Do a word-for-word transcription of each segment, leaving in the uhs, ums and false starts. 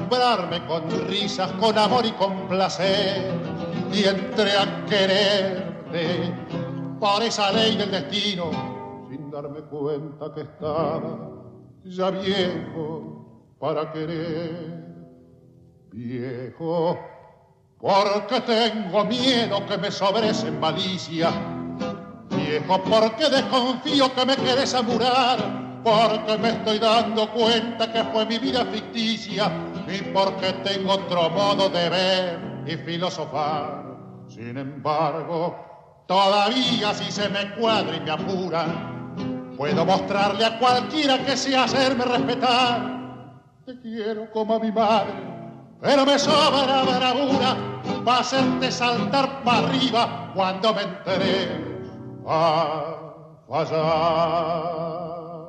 acostumbrarme con risas, con amor y con placer, y entré a quererte por esa ley del destino, sin darme cuenta que estaba ya viejo para querer. Viejo, porque tengo miedo que me sobresen malicia. Viejo, porque desconfío que me quedes a murar, porque me estoy dando cuenta que fue mi vida ficticia y porque tengo otro modo de ver y filosofar. Sin embargo, todavía si se me cuadra y me apura, puedo mostrarle a cualquiera que sea hacerme respetar. Te quiero como a mi madre, pero me sobra bravura para hacerte saltar para arriba cuando me enteré a fallar.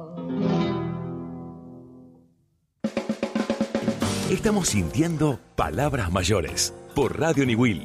Estamos sintiendo Palabras Mayores por Radio Niwil.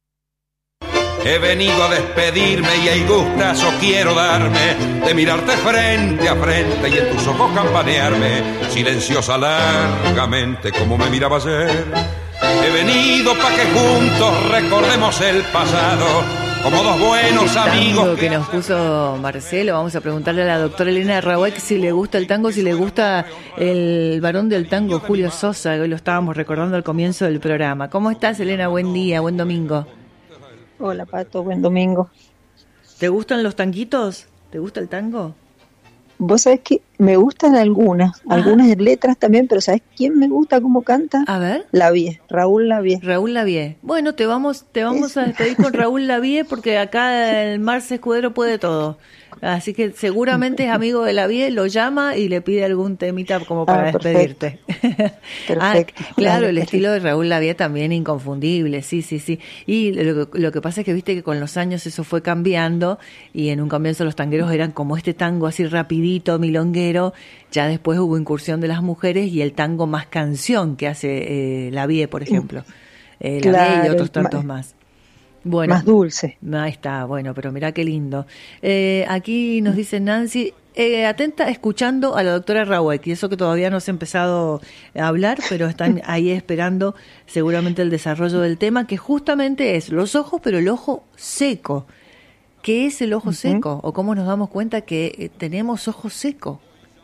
He venido a despedirme y el gustazo quiero darme de mirarte frente a frente y en tus ojos campanearme silenciosa largamente como me miraba ayer. He venido pa' que juntos recordemos el pasado como dos buenos amigos. Tango que nos puso Marcelo, vamos a preguntarle a la doctora Elena Rawek si le gusta el tango, si le gusta el varón del tango Julio Sosa, hoy lo estábamos recordando al comienzo del programa. ¿Cómo estás, Elena? Buen día, buen domingo. Hola, Pato, buen domingo. ¿Te gustan los tanguitos? ¿Te gusta el tango? Vos sabés que me gustan algunas, ah. algunas letras también, pero ¿sabés quién me gusta cómo canta? A ver. Lavie, Raúl Lavie. Raúl Lavie. Bueno, te vamos te vamos es... a despedir con Raúl Lavie porque acá el Marce Escudero puede todo. Así que seguramente es amigo de Lavie, lo llama y le pide algún temita como para ah, despedirte. Perfecto. Ah, claro, el estilo de Raúl Lavie también inconfundible, sí, sí, sí. Y lo, lo que pasa es que viste que con los años eso fue cambiando y en un comienzo los tangueros eran como este tango así rapidito, milonguero. Ya después hubo incursión de las mujeres y el tango más canción que hace eh, Lavie, por ejemplo. Eh, claro, Lavie y otros tantos ma- más. Bueno, más dulce. Ahí está, bueno, pero mirá qué lindo. Eh, aquí nos dice Nancy, eh, atenta escuchando a la doctora Rawek, y eso que todavía no se ha empezado a hablar, pero están ahí esperando seguramente el desarrollo del tema, que justamente es los ojos, pero el ojo seco. ¿Qué es el ojo uh-huh. seco? ¿O cómo nos damos cuenta que eh, tenemos ojo seco?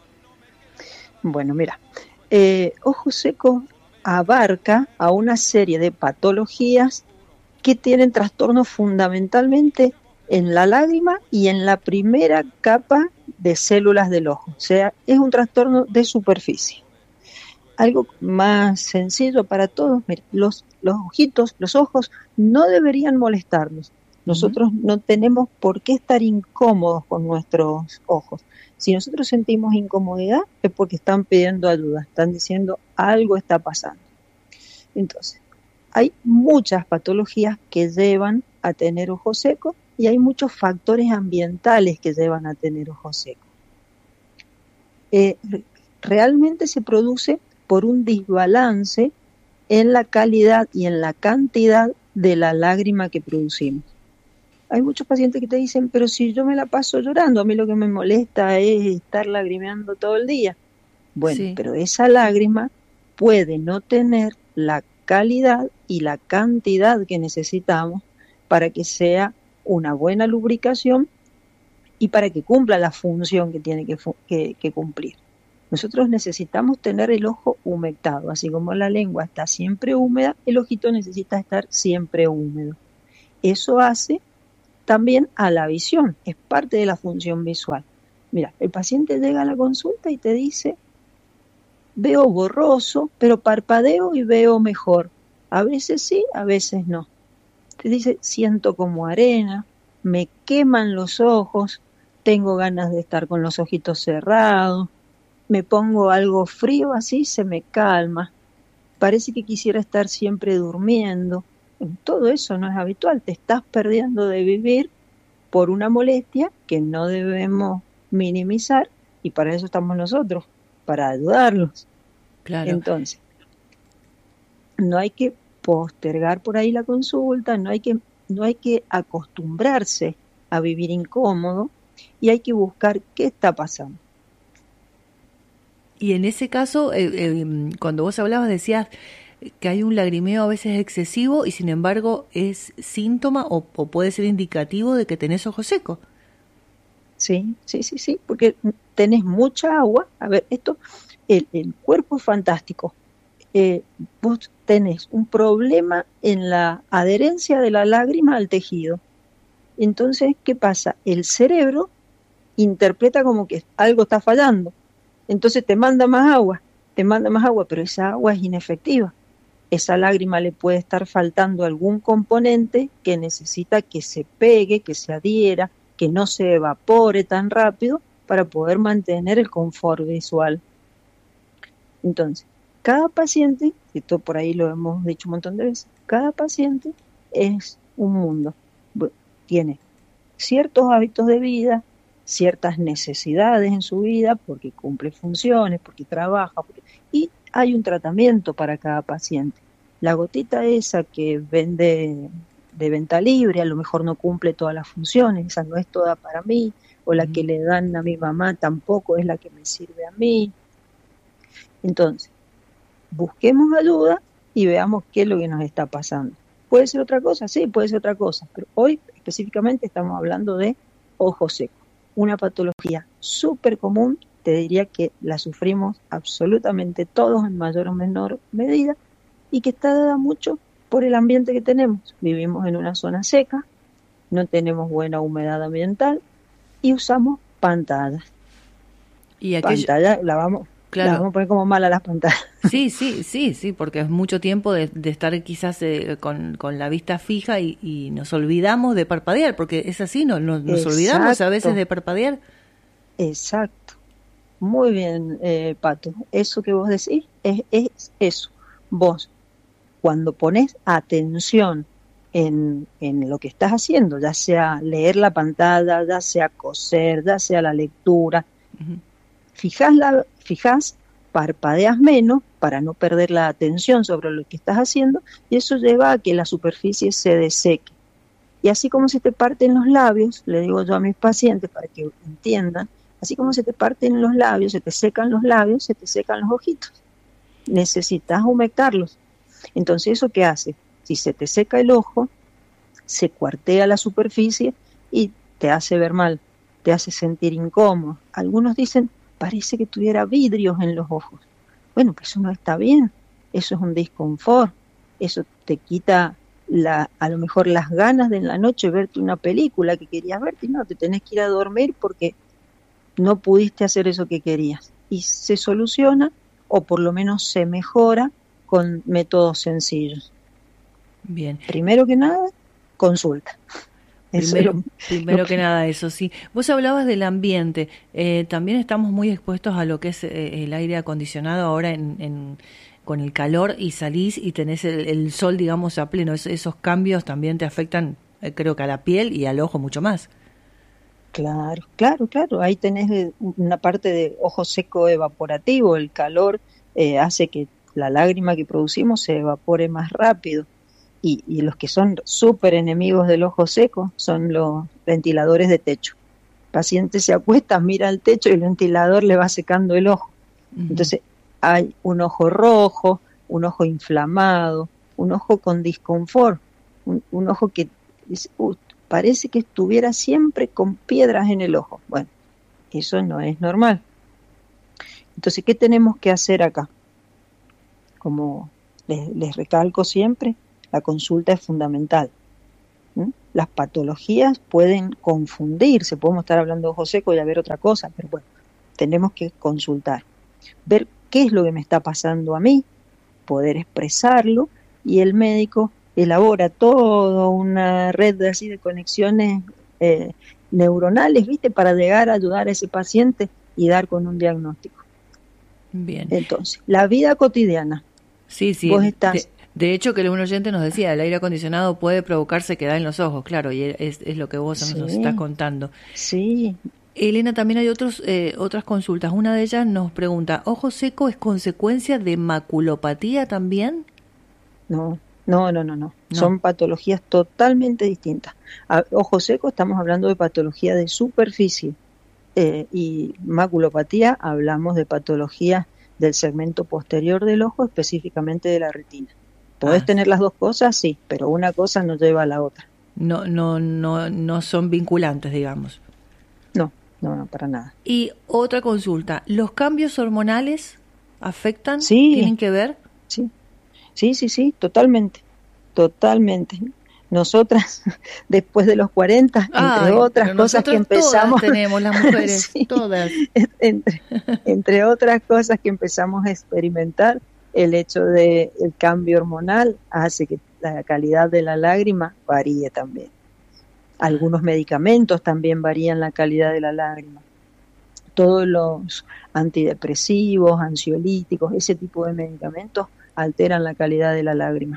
Bueno, mira, eh, ojo seco abarca a una serie de patologías que tienen trastornos fundamentalmente en la lágrima y en la primera capa de células del ojo. O sea, es un trastorno de superficie. Algo más sencillo para todos, mira, los, los ojitos, los ojos no deberían molestarnos. Nosotros uh-huh. no tenemos por qué estar incómodos con nuestros ojos. Si nosotros sentimos incomodidad es porque están pidiendo ayuda, están diciendo algo está pasando. Entonces, hay muchas patologías que llevan a tener ojo seco y hay muchos factores ambientales que llevan a tener ojo seco. Eh, realmente se produce por un desbalance en la calidad y en la cantidad de la lágrima que producimos. Hay muchos pacientes que te dicen, pero si yo me la paso llorando, a mí lo que me molesta es estar lagrimeando todo el día. Bueno, sí. Pero esa lágrima puede no tener la calidad y la cantidad que necesitamos para que sea una buena lubricación y para que cumpla la función que tiene que, que, que cumplir. Nosotros necesitamos tener el ojo humectado, así como la lengua está siempre húmeda, el ojito necesita estar siempre húmedo. Eso hace también a la visión, es parte de la función visual. Mira, el paciente llega a la consulta y te dice, veo borroso, pero parpadeo y veo mejor. A veces sí, a veces no. Te dice, siento como arena, me queman los ojos, tengo ganas de estar con los ojitos cerrados, me pongo algo frío así, se me calma. Parece que quisiera estar siempre durmiendo. Todo eso no es habitual, te estás perdiendo de vivir por una molestia que no debemos minimizar y para eso estamos nosotros, para ayudarlos. Claro. Entonces, no hay que postergar por ahí la consulta, no hay que, no hay que acostumbrarse a vivir incómodo y hay que buscar qué está pasando. Y en ese caso, eh, eh, cuando vos hablabas decías, que hay un lagrimeo a veces excesivo y sin embargo es síntoma o, o puede ser indicativo de que tenés ojo seco. Sí, sí, sí, sí, porque tenés mucha agua. A ver, esto, el, el cuerpo es fantástico. Eh, vos tenés un problema en la adherencia de la lágrima al tejido. Entonces, ¿qué pasa? El cerebro interpreta como que algo está fallando. Entonces te manda más agua, te manda más agua, pero esa agua es inefectiva. Esa lágrima le puede estar faltando algún componente que necesita que se pegue, que se adhiera, que no se evapore tan rápido para poder mantener el confort visual. Entonces, cada paciente, esto por ahí lo hemos dicho un montón de veces, cada paciente es un mundo. Tiene ciertos hábitos de vida, ciertas necesidades en su vida, porque cumple funciones, porque trabaja, porque... y hay un tratamiento para cada paciente. La gotita esa que vende de venta libre a lo mejor no cumple todas las funciones, esa no es toda para mí, o la que le dan a mi mamá tampoco es la que me sirve a mí. Entonces, busquemos ayuda y veamos qué es lo que nos está pasando. ¿Puede ser otra cosa? Sí, puede ser otra cosa, pero hoy específicamente estamos hablando de ojo seco, una patología súper común, te diría que la sufrimos absolutamente todos en mayor o menor medida, y que está dada mucho por el ambiente que tenemos. Vivimos en una zona seca, no tenemos buena humedad ambiental y usamos pantallas. Y aquello... Pantalla, la vamos, claro. la vamos a poner como mala las pantallas. Sí, sí, sí, sí, porque es mucho tiempo de, de estar quizás eh, con, con la vista fija y, y nos olvidamos de parpadear, porque es así, ¿no? Nos, nos olvidamos a veces de parpadear. Exacto. Muy bien, eh, Pato. Eso que vos decís es, es eso. Vos, cuando pones atención en, en lo que estás haciendo, ya sea leer la pantalla, ya sea coser, ya sea la lectura, uh-huh. fijás, la, fijás, parpadeas menos para no perder la atención sobre lo que estás haciendo, y eso lleva a que la superficie se deseque. Y así como se te parten los labios, le digo yo a mis pacientes para que entiendan, así como se te parten los labios, se te secan los labios, se te secan los ojitos. Necesitas humectarlos. Entonces, ¿eso qué hace? Si se te seca el ojo, se cuartea la superficie y te hace ver mal, te hace sentir incómodo. Algunos dicen, parece que tuviera vidrios en los ojos. Bueno, pues eso no está bien, eso es un disconfort, eso te quita la, a lo mejor las ganas de en la noche verte una película que querías verte y no, te tenés que ir a dormir porque no pudiste hacer eso que querías. Y se soluciona, o por lo menos se mejora, con métodos sencillos. Bien. Primero que nada, consulta. Primero, lo, primero lo que, que nada, eso sí. Vos hablabas del ambiente. Eh, también estamos muy expuestos a lo que es eh, el aire acondicionado ahora en, en, con el calor, y salís y tenés el, el sol, digamos, a pleno. Es, esos cambios también te afectan, eh, creo que a la piel y al ojo mucho más. Claro, claro, claro. Ahí tenés una parte de ojo seco evaporativo. El calor eh, hace que la lágrima que producimos se evapore más rápido. Y, y los que son súper enemigos del ojo seco son los ventiladores de techo. El paciente se acuesta, mira al techo y el ventilador le va secando el ojo. Uh-huh. Entonces hay un ojo rojo, un ojo inflamado, un ojo con disconfort, un, un ojo que dice, uh, parece que estuviera siempre con piedras en el ojo. Bueno, eso no es normal. Entonces, ¿qué tenemos que hacer acá? Como les, les recalco siempre, la consulta es fundamental. ¿Mm? Las patologías pueden confundirse, podemos estar hablando de ojo seco y haber otra cosa, pero bueno, tenemos que consultar, ver qué es lo que me está pasando a mí, poder expresarlo, y el médico elabora toda una red de, así de conexiones eh, neuronales, ¿viste? Para llegar a ayudar a ese paciente y dar con un diagnóstico. Bien. Entonces, la vida cotidiana. Sí, sí. Vos estás... De, de hecho, que un oyente nos decía, el aire acondicionado puede provocar sequedad en los ojos, claro, y es, es lo que vos sí, nos estás contando. Sí. Elena, también hay otros eh, otras consultas. Una de ellas nos pregunta, ¿ojo seco es consecuencia de maculopatía también? No, no, no, no, no. no. Son patologías totalmente distintas. A, ojo seco estamos hablando de patología de superficie, eh, y maculopatía hablamos de patologías del segmento posterior del ojo, específicamente de la retina. Podés Ah. tener las dos cosas, sí, pero una cosa no lleva a la otra. No, no, no, no son vinculantes, digamos. No, no, no, para nada. Y otra consulta, ¿los cambios hormonales afectan? Sí. ¿Tienen que ver? Sí, sí, sí, sí, totalmente, totalmente. Nosotras, después de los cuarenta, entre Ay, otras pero cosas que nosotros empezamos... todas tenemos, las mujeres, Sí, todas. entre, entre otras cosas que empezamos a experimentar, el hecho de el cambio hormonal hace que la calidad de la lágrima varíe también. Algunos medicamentos también varían la calidad de la lágrima. Todos los antidepresivos, ansiolíticos, ese tipo de medicamentos alteran la calidad de la lágrima.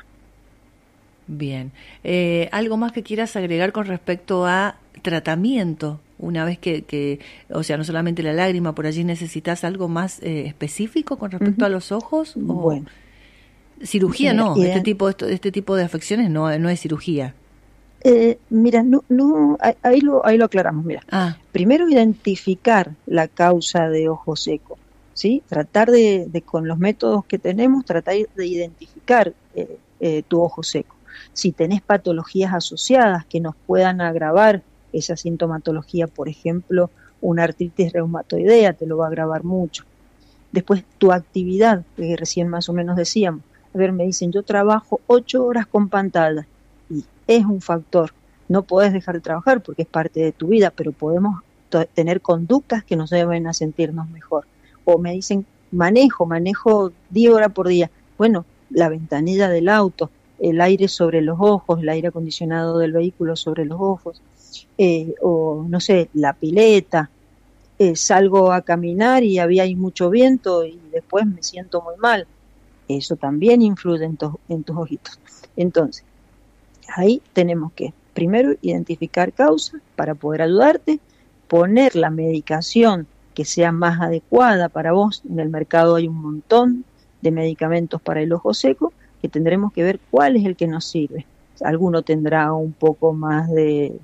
Bien. Eh, ¿algo más que quieras agregar con respecto a tratamiento? Una vez que, que, o sea, no solamente la lágrima, por allí necesitas algo más eh, específico con respecto Uh-huh. a los ojos. ¿O Bueno. cirugía Mira, no, y este en- tipo, esto- este tipo de afecciones no, no es cirugía. Eh, mira, no, no, ahí- ahí lo, ahí lo aclaramos, mira. Ah, Primero identificar la causa de ojo seco, ¿sí? Tratar de, de con los métodos que tenemos, tratar de identificar eh, eh, tu ojo seco. Si tenés patologías asociadas que nos puedan agravar esa sintomatología, por ejemplo, una artritis reumatoidea te lo va a agravar mucho. Después, tu actividad, que recién más o menos decíamos. A ver, me dicen, yo trabajo ocho horas con pantalla, y es un factor. No podés dejar de trabajar porque es parte de tu vida, pero podemos to- tener conductas que nos lleven a sentirnos mejor. O me dicen, manejo, manejo diez horas por día. Bueno, la ventanilla del auto, el aire sobre los ojos, el aire acondicionado del vehículo sobre los ojos, eh, o no sé, la pileta, eh, salgo a caminar y había ahí mucho viento y después me siento muy mal. Eso también influye en, tu- en tus ojitos. Entonces, ahí tenemos que primero identificar causas para poder ayudarte, poner la medicación que sea más adecuada para vos. En el mercado hay un montón de medicamentos para el ojo seco que tendremos que ver cuál es el que nos sirve. Alguno tendrá un poco más de,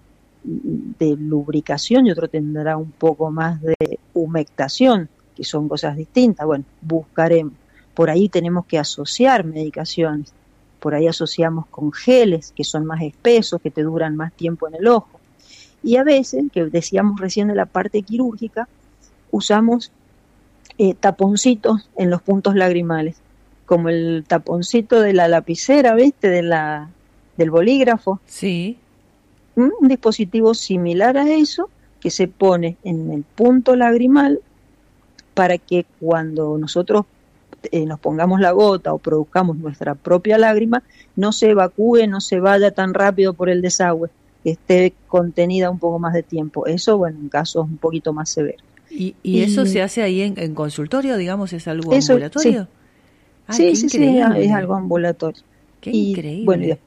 de lubricación y otro tendrá un poco más de humectación, que son cosas distintas. Bueno, buscaremos. Por ahí tenemos que asociar medicaciones. Por ahí asociamos con geles que son más espesos, que te duran más tiempo en el ojo. Y a veces, que decíamos recién de la parte quirúrgica, usamos eh, taponcitos en los puntos lagrimales, como el taponcito de la lapicera, ¿viste? De la, del bolígrafo. sí. ¿Mm? Un dispositivo similar a eso que se pone en el punto lagrimal para que cuando nosotros eh, nos pongamos la gota o produzcamos nuestra propia lágrima, no se evacúe, no se vaya tan rápido por el desagüe, que esté contenida un poco más de tiempo. Eso, bueno, en casos un poquito más severos. ¿Y, y Y- eso se hace ahí en, en consultorio, digamos? ¿Es algo Eso, ambulatorio? Ah, sí, qué sí, sí, increíble. es algo ambulatorio. Qué Y, increíble. bueno, y,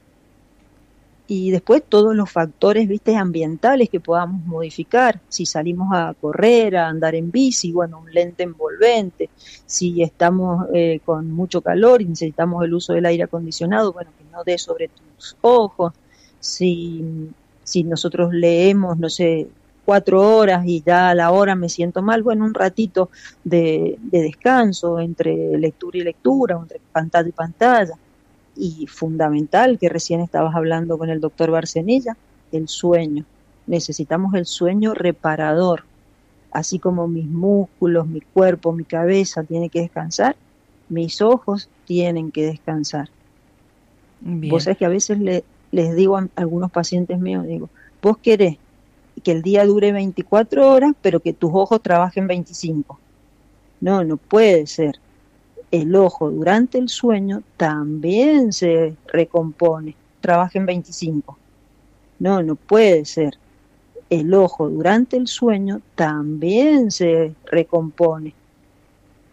y después todos los factores, viste, ambientales que podamos modificar. Si salimos a correr, a andar en bici, bueno, un lente envolvente. Si estamos eh, con mucho calor y necesitamos el uso del aire acondicionado, bueno, que no dé sobre tus ojos. Si, si nosotros leemos, no sé, cuatro horas y ya a la hora me siento mal, bueno, un ratito de, de descanso entre lectura y lectura, entre pantalla y pantalla. Y fundamental, que recién estabas hablando con el doctor Barcenilla, el sueño. Necesitamos el sueño reparador. Así como mis músculos, mi cuerpo, mi cabeza tiene que descansar, mis ojos tienen que descansar. Bien. Vos sabés que a veces le, les digo a algunos pacientes míos, digo, vos querés que el día dure veinticuatro horas, pero que tus ojos trabajen veinticinco. No, no puede ser. El ojo durante el sueño también se recompone, trabaja en veinticinco. No, no puede ser. El ojo durante el sueño también se recompone,